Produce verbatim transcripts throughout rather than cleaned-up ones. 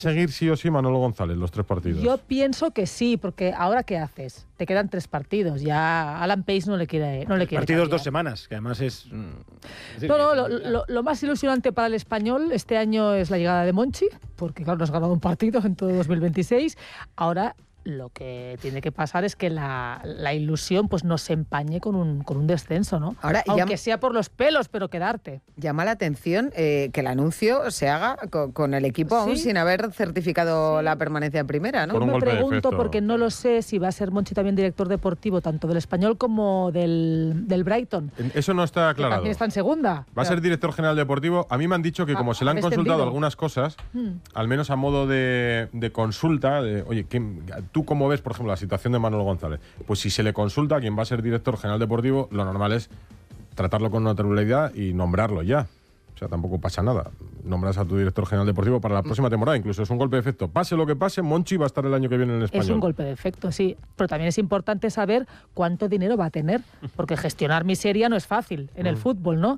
seguir sí o sí Manolo González los tres partidos? Yo pienso que sí, porque ahora ¿qué haces? Te quedan tres partidos, ya Alan Pace no le quiere no le quiere Partidos cambiar. dos semanas, que además es... es decir, No, no, que- lo, lo, lo más ilusionante para el Español este año es la llegada de Monchi, porque claro, no has ganado un partido en todo dos mil veintiséis. Ahora lo que tiene que pasar es que la, la ilusión pues no se empañe con un, con un descenso, ¿no? Ahora, Aunque llama, sea por los pelos, pero quedarte. llama la atención eh, que el anuncio se haga con, con el equipo aún Sí. sin haber certificado Sí. la permanencia en primera, ¿no? Por un Yo me golpe de pregunto, efecto. porque no lo sé, si va a ser Monchi también director deportivo, tanto del Español como del, del Brighton. Eso no está Que aclarado. también está en segunda. Va a ser director general deportivo. A mí me han dicho que Ah, como se le han ¿han consultado extendido? algunas cosas, Hmm. al menos a modo de, de consulta, de, oye, ¿quién- ¿tú cómo ves, por ejemplo, la situación de Manolo González? Pues si se le consulta a quien va a ser director general deportivo, lo normal es tratarlo con naturalidad y nombrarlo ya. O sea, tampoco pasa nada. Nombras a tu director general deportivo para la próxima temporada. Incluso es un golpe de efecto. Pase lo que pase, Monchi va a estar el año que viene en el Español. Es un golpe de efecto, sí. Pero también es importante saber cuánto dinero va a tener, porque gestionar miseria no es fácil en el fútbol, ¿no?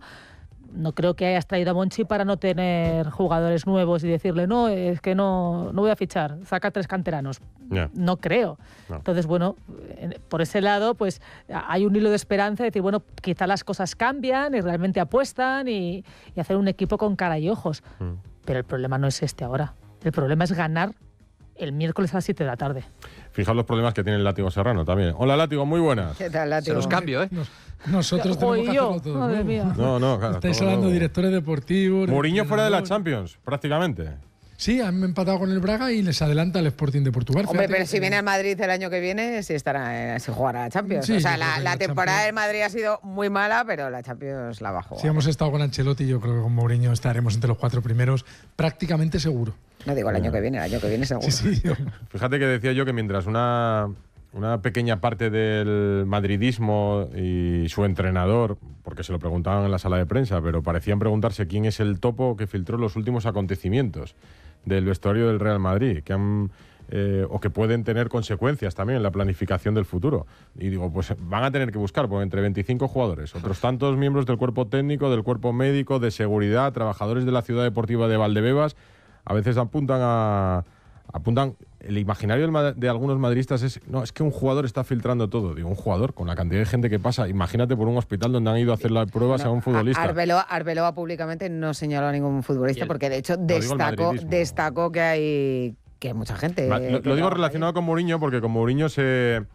No creo que hayas traído a Monchi para no tener jugadores nuevos y decirle, no, es que no, no voy a fichar, saca tres canteranos. Ya. No creo. No. Entonces, bueno, en- por ese lado, pues hay un hilo de esperanza de decir, bueno, quizá las cosas cambian y realmente apuestan y, y hacer un equipo con cara y ojos. Mm. Pero el problema no es este ahora. El problema es ganar el miércoles a las siete de la tarde. Fijaos los problemas que tiene el Látigo Serrano también. Hola, Látigo, muy buenas. ¿Qué tal, Se Látigo? los cambio, ¿eh? Nos- nosotros Joder, tenemos que yo, hacerlo todo. madre nuevo. mía. No, no, claro. Estáis todo hablando de nuevo. directores deportivos. de Mourinho fuera de la entrenadores. Champions, prácticamente. Sí, han empatado con el Braga y les adelanta el Sporting de Portugal. Hombre, Fíjate pero que- si viene al Madrid el año que viene, sí estará, eh, si jugará la Champions. Sí, o sea, yo creo la, que la la temporada Champions- del Madrid ha sido muy mala, pero la Champions la bajó. Si hemos estado con Ancelotti, yo creo que con Mourinho estaremos entre los cuatro primeros, prácticamente seguro. No digo el año que viene, el año que viene seguro. Sí, sí. yo- Fíjate que decía yo que mientras una, una pequeña parte del madridismo y su entrenador, porque se lo preguntaban en la sala de prensa, pero parecían preguntarse quién es el topo que filtró los últimos acontecimientos del vestuario del Real Madrid, que han, eh, o que pueden tener consecuencias también en la planificación del futuro. Y digo, pues van a tener que buscar, porque entre veinticinco jugadores, otros tantos miembros del cuerpo técnico, del cuerpo médico, de seguridad, trabajadores de la ciudad deportiva de Valdebebas, a veces apuntan a... apuntan el imaginario del ma- de algunos madridistas es no, es que un jugador está filtrando todo. Digo, un jugador, con la cantidad de gente que pasa, imagínate por un hospital donde han ido a hacer las pruebas a un futbolista. Arbeloa, Arbeloa públicamente no señaló a ningún futbolista Y el- porque de hecho digo el destacó, madridismo. destacó que hay que hay mucha gente. Ma- eh, Lo, que lo digo trabaja relacionado con Mourinho porque con Mourinho se,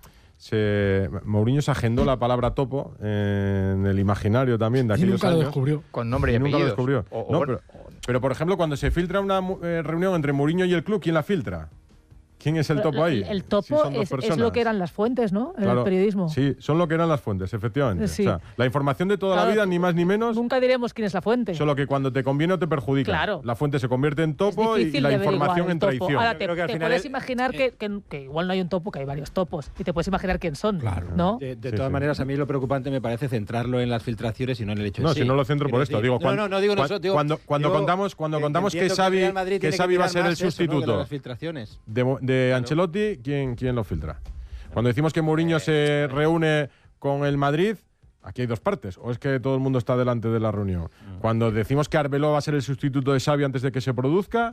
se Mourinho se agendó la palabra topo en el imaginario también de Y aquellos nunca lo años. descubrió. Con nombre y, Y nunca lo apellidos. descubrió. O- o No, bueno, pero, pero, por ejemplo, cuando se filtra una mu- eh, reunión entre Mourinho y el club, ¿quién la filtra? ¿Quién es el topo ahí? El, el Si topo son dos es, es lo personas. que eran las fuentes, ¿no? En Claro, el periodismo. Sí, son lo que eran las fuentes, efectivamente. Sí. O sea, la información de toda Claro, la vida, ni más ni menos, Nunca diremos quién es la fuente. solo que cuando te conviene o te perjudica. Claro. La fuente se convierte en Es topo y, y difícil la de averiguar información el en topo. traición. Ahora Yo te, creo que al te final puedes es- imaginar que, que- que igual no hay un topo, que hay varios topos. Y te puedes imaginar quién son. Claro. ¿No? De, de Sí, todas sí. maneras, a mí lo preocupante me parece centrarlo en las filtraciones y no en el hecho No, en sí. si no lo centro por Quiero esto. decir- Digo, no, cuando, no, no digo cuan- nosotros. Digo, cuando, cuando digo, contamos, cuando eh, contamos que entiendo el Xavi, Real Madrid que tiene Xavi va a mirar ser el más eso, ¿no? que lo de sustituto las filtraciones. de, Mo- de Ancelotti, ¿quién, ¿quién lo filtra? Cuando decimos que Mourinho se reúne con el Madrid, aquí hay dos partes. ¿O es que todo el mundo está delante de la reunión? Cuando decimos que Arbeloa va a ser el sustituto de Xavi antes de que se produzca,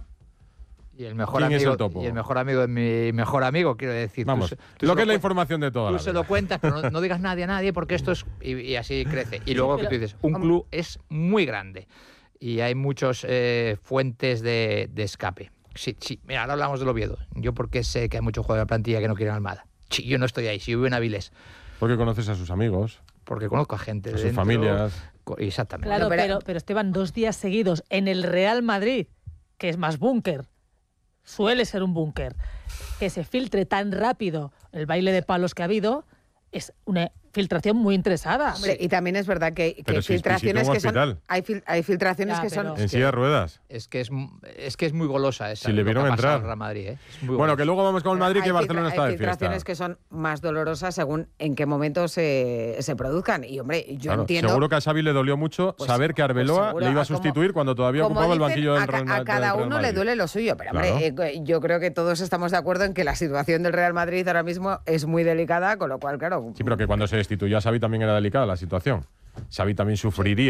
Y el mejor ¿quién es amigo el topo? y el mejor amigo de mi mejor amigo, quiero decir. vamos, Tú, se- tú lo se que es la cuen- información de toda Tú la se vida. lo cuentas, pero no, no digas nadie a nadie porque esto es... Y, y así crece. Y luego que pero- tú dices, un club es muy grande y hay muchos eh, fuentes de, de escape. Sí, sí, mira, ahora hablamos del Oviedo. Yo porque sé que hay muchos jugadores de la plantilla que no quieren Almada. Sí, yo no estoy ahí, si vivo en Avilés. Porque conoces a sus amigos, Porque conozco a gente a de sus dentro. familias. Co- Exactamente. Claro, No, pero- pero, pero Esteban, dos días seguidos en el Real Madrid, que es más búnker, suele ser un búnker, que se filtre tan rápido el baile de palos que ha habido, es una filtración muy interesada. Hombre, y también es verdad que, que Pero si filtraciones visitó un que son hospital. hay, fil- hay filtraciones Ya, que son pero- En silla de ruedas. Es que es, mu- es que es muy golosa esa. Si le lo que vieron ha pasado entrar. en Real Madrid, ¿eh? Es muy Bueno, golosa. que luego vamos con el Madrid, que hay Barcelona filtra- está hay de fiesta. filtraciones que son más dolorosas según en qué momento se, se produzcan. Y hombre, yo Claro, entiendo. seguro que a Xavi le dolió mucho Pues- saber que Arbeloa pues seguro, le iba a a como- sustituir cuando todavía como ocupaba el dicen, banquillo del a, ca- Real a del cada Real uno le Madrid. duele lo suyo, pero Claro. hombre, eh, yo creo que todos estamos de acuerdo en que la situación del Real Madrid ahora mismo es muy delicada, con lo cual, claro. Sí, pero que cuando se destituyó a Xavi también era delicada la situación. Xavi también sufriría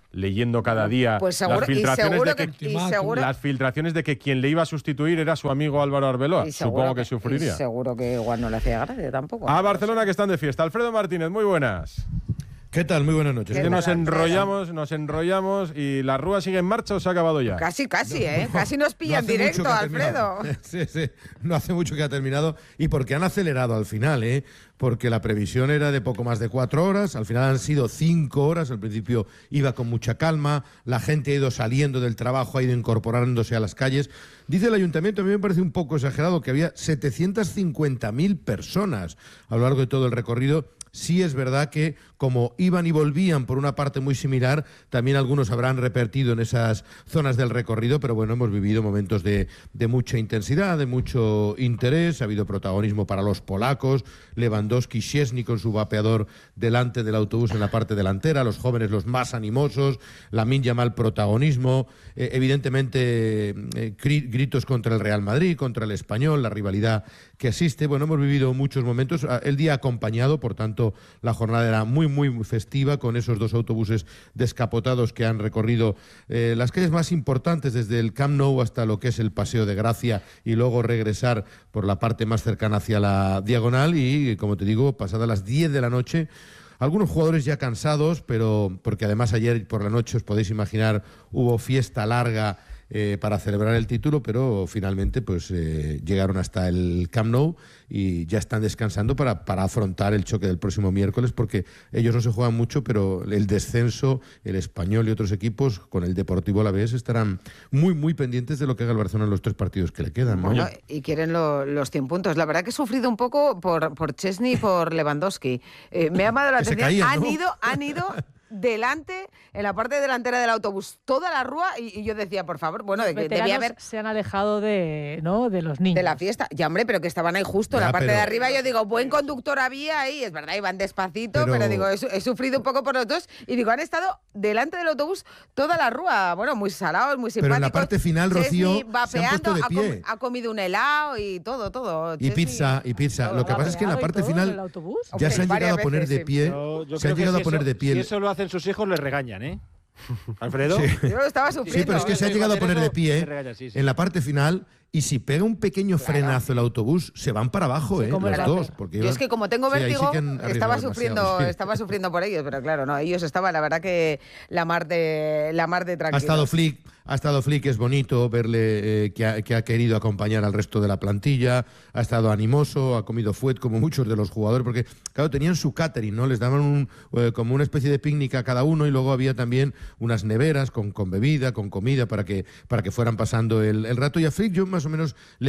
leyendo cada día Pues seguro, las filtraciones y seguro de que, que, y seguro, las filtraciones de que quien le iba a sustituir era su amigo Álvaro Arbeloa. y seguro Supongo que, que sufriría. Y seguro que igual no le hacía gracia tampoco. A Barcelona, que están de fiesta. Alfredo Martínez, muy buenas. ¿Qué tal? Muy buenas noches. Es que nos enrollamos, nos enrollamos y la Rúa sigue en marcha o se ha acabado ya. Casi, casi, No, ¿eh? no, Casi nos pillan no hace directo, mucho que ha Alfredo. terminado. Sí, sí, no hace mucho que ha terminado y porque han acelerado al final, ¿eh? Porque la previsión era de poco más de cuatro horas, al final han sido cinco horas, al principio iba con mucha calma, la gente ha ido saliendo del trabajo, ha ido incorporándose a las calles. Dice el ayuntamiento, a mí me parece un poco exagerado, que había setecientas cincuenta mil personas a lo largo de todo el recorrido. Sí es verdad que como iban y volvían por una parte muy similar, también algunos habrán repertido en esas zonas del recorrido, pero bueno, hemos vivido momentos de, de mucha intensidad, de mucho interés, ha habido protagonismo para los polacos, Lewandowski, Szczesny con su vapeador delante del autobús en la parte delantera, los jóvenes los más animosos, Lamine Yamal protagonismo, eh, evidentemente eh, gritos contra el Real Madrid, contra el Español, la rivalidad que existe. Bueno, hemos vivido muchos momentos, el día acompañado, por tanto, la jornada era muy, muy festiva con esos dos autobuses descapotados que han recorrido eh, las calles más importantes, desde el Camp Nou hasta lo que es el Paseo de Gracia y luego regresar por la parte más cercana hacia la Diagonal y, como te digo, pasadas las diez de la noche, algunos jugadores ya cansados, pero porque además ayer por la noche, os podéis imaginar, hubo fiesta larga Eh, para celebrar el título, pero finalmente pues eh, llegaron hasta el Camp Nou y ya están descansando para, para afrontar el choque del próximo miércoles, porque ellos no se juegan mucho, pero el descenso, el Español y otros equipos con el Deportivo Alavés estarán muy, muy pendientes de lo que haga el Barcelona en los tres partidos que le quedan, ¿no? Bueno, y quieren lo, los cien puntos. La verdad que he sufrido un poco por, por Szczesny y por Lewandowski. Eh, me ha llamado la Que se atención. caían, han ¿no? ido, han ido delante, en la parte delantera del autobús, toda la rúa, y, y yo decía, por favor, bueno, de Los que debía veteranos haber se han alejado de, ¿no? de los niños. de la fiesta. Ya, hombre, pero que estaban ahí justo en Ya, la parte pero- de arriba. Yo digo, buen conductor había ahí, es verdad, iban despacito, pero, Pero- digo, he, su- he sufrido un poco por los dos. Y digo, han estado delante del autobús toda la rúa. Bueno, muy salados, muy simpáticos. Pero en la parte final, Rocío, Szczesny se han vapeando, puesto de ha, com- pie. ha comido un helado y todo, todo. Y Szczesny- pizza, y pizza. todo. Lo que pasa es que en la ¿Vapeado y parte todo en el final autobús? ya se han Varias llegado a poner veces, de sí. pie, Yo, yo se han creo que llegado si a poner eso- de pie. Si eso lo hacen sus hijos, les regañan, ¿eh? ¿Alfredo? Sí. Yo estaba sufriendo. Sí, pero es que se ha Sí, llegado a hacer poner eso, de pie se regaña, sí, sí. en la parte final y si pega un pequeño frenazo el autobús, se van para abajo, ¿eh? como Los el dos. Racer. Porque Yo iban- es que como tengo Sí, ahí sí vértigo, que han arriesgado estaba demasiado, sufriendo, sí. estaba sufriendo por ellos, pero claro, no, ellos estaban, la verdad que la mar de la mar de Ha tranquilos. estado Flick, ha estado Flick, es bonito verle eh, que, ha, que ha querido acompañar al resto de la plantilla, ha estado animoso, ha comido fuet como muchos de los jugadores, porque claro, tenían su catering, ¿no? Les daban un, eh, como una especie de picnic a cada uno y luego había también unas neveras con, con bebida, con comida para que, para que fueran pasando el, el rato. Y a Flick yo más o menos le